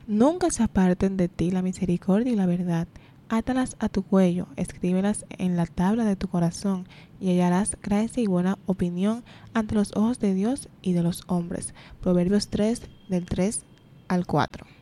Nunca se aparten de ti la misericordia y la verdad. Átalas a tu cuello, escríbelas en la tabla de tu corazón, y hallarás gracia y buena opinión ante los ojos de Dios y de los hombres. Proverbios 3, del 3 al 4.